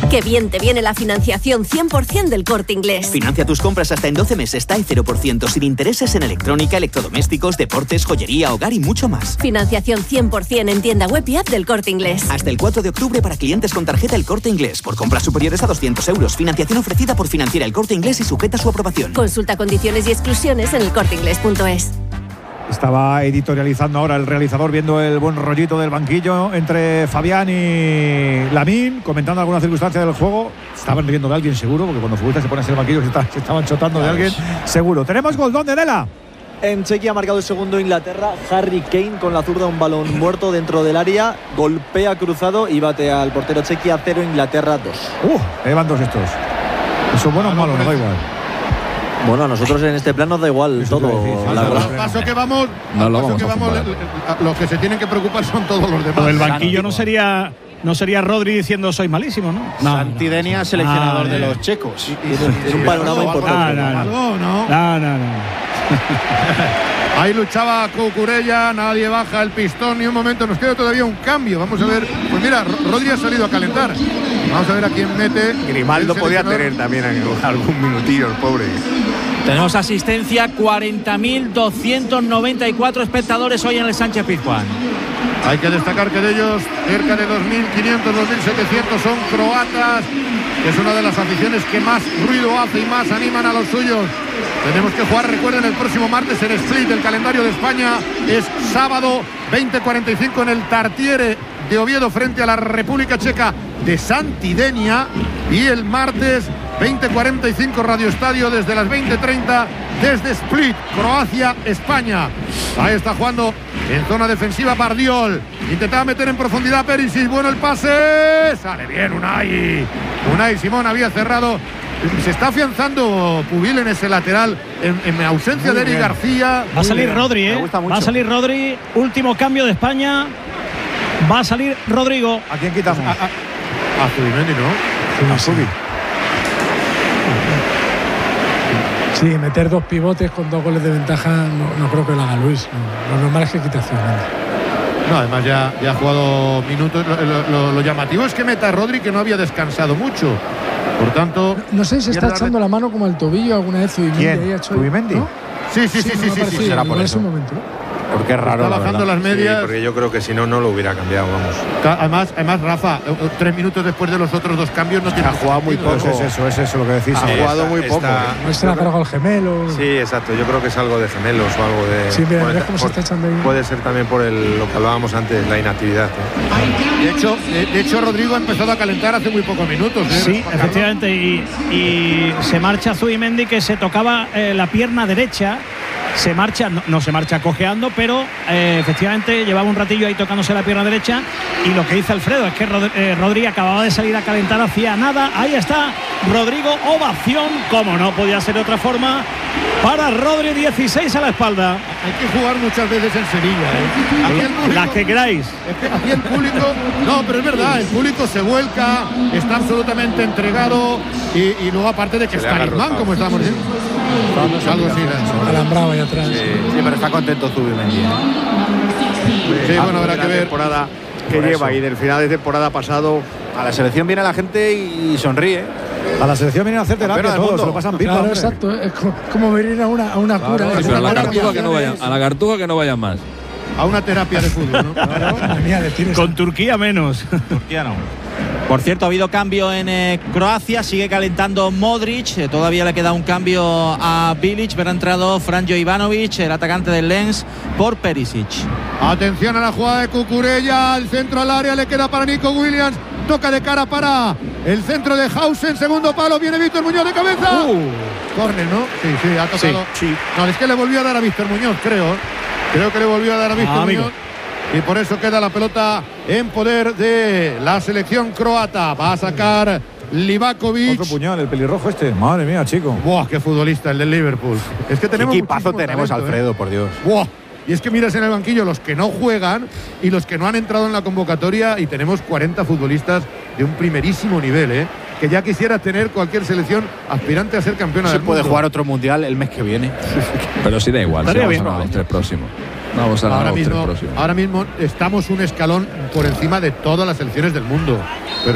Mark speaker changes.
Speaker 1: Qué bien te viene la financiación 100% del Corte Inglés.
Speaker 2: Financia tus compras hasta en 12 meses, TAE 0%, sin intereses en electrónica, electrodomésticos, deportes, joyería, hogar y mucho más.
Speaker 1: Financiación 100% en tienda web y app del Corte Inglés.
Speaker 2: Hasta el 4 de octubre para clientes con tarjeta El Corte Inglés. Por compras superiores a 200 euros. Financiación ofrecida por Financiera El Corte Inglés y sujeta a su aprobación.
Speaker 1: Consulta condiciones y exclusiones en elcorteinglés.es.
Speaker 3: Estaba editorializando ahora el realizador, viendo el buen rollito del banquillo entre Fabián y Lamine, comentando alguna circunstancia del juego. Estaban riendo de alguien seguro, porque cuando futbolistas se ponen en el banquillo se estaban chotando de alguien seguro. Tenemos gol, ¿dónde, Nela?
Speaker 4: En Chequia ha marcado el segundo Inglaterra. Harry Kane con la zurda, un balón muerto dentro del área, golpea cruzado y bate al portero Chequia. 0, Inglaterra 2.
Speaker 3: Llevan dos estos. Son buenos o malos, no da igual.
Speaker 4: Bueno, a nosotros en este plan nos da igual todo.
Speaker 5: Al paso que vamos, los que se tienen que preocupar son todos los demás.
Speaker 6: El banquillo no sería Rodri diciendo soy malísimo, ¿no?
Speaker 7: Santidenia, seleccionador de los checos.
Speaker 4: Es un panorama importante.
Speaker 6: No.
Speaker 5: Ahí luchaba Cucurella, nadie baja el pistón ni un momento. Nos queda todavía un cambio. Vamos a ver. Pues mira, Rodri ha salido a calentar. Vamos a ver a quién mete.
Speaker 8: Grimaldo podía tener también algún minutillo, el pobre.
Speaker 9: Tenemos asistencia, 40.294 espectadores hoy en el Sánchez Pizjuán.
Speaker 5: Hay que destacar que de ellos cerca de 2.500, 2.700 son croatas, que es una de las aficiones que más ruido hace y más animan a los suyos. Tenemos que jugar, recuerden, el próximo martes en Split. El calendario de España es sábado 20:45 en el Tartiere de Oviedo frente a la República Checa de Santidenia, y el martes 20:45 Radio Estadio desde las 20:30 desde Split, Croacia, España. Ahí está jugando en zona defensiva Bardiol. Intentaba meter en profundidad Perisic. Bueno el pase. Sale bien Unai Simón había cerrado. Se está afianzando Pubil en ese lateral en ausencia de Eric García.
Speaker 6: Va a salir Rodri, Va a salir Rodri. Último cambio de España. Va a salir Rodrigo.
Speaker 3: ¿A quién quitamos?
Speaker 5: A Zubimendi, ¿no?
Speaker 10: Sí, meter dos pivotes con 2 goles de ventaja no creo que lo haga Luis. Lo normal es que quite a Zubimendi.
Speaker 5: No, además ya ha jugado minutos. Lo llamativo es que meta a Rodri, que no había descansado mucho. Por tanto,
Speaker 10: no sé si se está echando la mano como al tobillo alguna vez Zubimendi.
Speaker 3: ¿Quién? ¿Zubimendi?
Speaker 5: ¿No? Sí.
Speaker 10: Será por eso. Un momento, ¿no?
Speaker 8: Porque es raro.
Speaker 5: Está bajando las medias.
Speaker 8: Sí, porque yo creo que si no lo hubiera cambiado, vamos.
Speaker 5: Además, Rafa, 3 minutos después de los otros 2 cambios no tiene.
Speaker 8: Ha jugado muy poco.
Speaker 3: Es eso lo que decís.
Speaker 8: Ha jugado muy poco.
Speaker 10: No se le ha cargado el gemelo.
Speaker 8: Sí, exacto. Yo creo que es algo de gemelos o algo de.
Speaker 10: Sí, mira, ¿ves cómo se está echando ahí?
Speaker 8: Puede ser también por lo que hablábamos antes, la inactividad.
Speaker 5: De hecho, Rodrigo ha empezado a calentar hace muy pocos minutos.
Speaker 6: Sí, efectivamente. Y se marcha Zubimendi, que se tocaba la pierna derecha. Se marcha, no se marcha cojeando, pero efectivamente llevaba un ratillo ahí tocándose la pierna derecha. Y lo que dice Alfredo es que Rodri acababa de salir a calentar hacía nada. Ahí está Rodrigo, ovación, como no podía ser de otra forma, para Rodri. 16 a la espalda.
Speaker 5: Hay que jugar muchas veces en Sevilla, Aquí el público,
Speaker 6: las que queráis.
Speaker 5: Es que aquí el público, no, pero es verdad, el público se vuelca, está absolutamente entregado, y luego aparte de que es talismán, como estamos diciendo. Algo así,
Speaker 10: alambrado ahí atrás.
Speaker 8: Sí, pero está contento Zubimendi.
Speaker 5: Sí, bueno, habrá que ver.
Speaker 8: Temporada que lleva y del final de temporada pasado. A la selección viene la gente y sonríe.
Speaker 3: A la selección vienen a hacer terapia todos, se lo pasan pipa.
Speaker 10: Claro, exacto, es como venir a una cura.
Speaker 11: Sí, pero a la Cartuja que no vayan más.
Speaker 5: A una terapia de fútbol, ¿no?
Speaker 6: Con Turquía menos.
Speaker 9: Turquía no. Por cierto, ha habido cambio en Croacia, sigue calentando Modric, todavía le queda un cambio a Bilic, pero ha entrado Franjo Ivanovic, el atacante del Lens, por Perisic.
Speaker 5: Atención a la jugada de Cucurella, el centro al área, le queda para Nico Williams, toca de cara para el centro de Hausen, segundo palo, viene Víctor Muñoz de cabeza. Córner, ¿no? Sí, ha tocado. Sí. No, es que le volvió a dar a Víctor Muñoz, creo que le volvió a dar a Víctor Muñoz. Y por eso queda la pelota en poder de la selección croata. Va a sacar Livakovic.
Speaker 3: Otro puñal, el pelirrojo este. Madre mía, chico.
Speaker 5: Buah, qué futbolista el del Liverpool. Es que tenemos
Speaker 8: qué equipazo tenemos,
Speaker 5: talento,
Speaker 8: Alfredo, por Dios.
Speaker 5: Buah. Y es que miras en el banquillo los que no juegan y los que no han entrado en la convocatoria, y tenemos 40 futbolistas de un primerísimo nivel, que ya quisiera tener cualquier selección aspirante a ser campeona del mundo.
Speaker 8: Se puede jugar otro mundial el mes que viene.
Speaker 11: Pero sí da igual, si vamos a ganar los 3 próximos. Vamos a ganar los 3 próximos.
Speaker 5: Ahora mismo estamos un escalón por encima de todas las selecciones del mundo. Pero